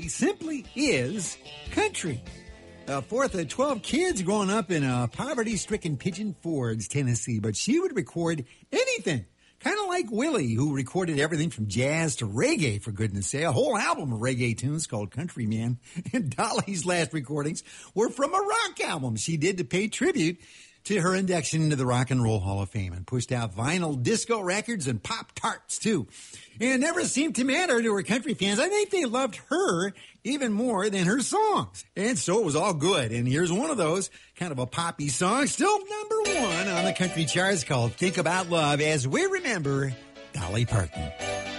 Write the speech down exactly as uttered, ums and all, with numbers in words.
Dolly simply is country. A fourth of twelve kids growing up in a poverty-stricken Pigeon Forge, Tennessee, but she would record anything. Kind of like Willie, who recorded everything from jazz to reggae, for goodness sake. A whole album of reggae tunes called Countryman. And Dolly's last recordings were from a rock album she did to pay tribute to her induction into the Rock and Roll Hall of Fame, and pushed out vinyl disco records and Pop-Tarts, too. And it never seemed to matter to her country fans. I think they loved her even more than her songs. And so it was all good. And here's one of those, kind of a poppy song, still number one on the country charts, called Think About Love, as we remember Dolly Parton.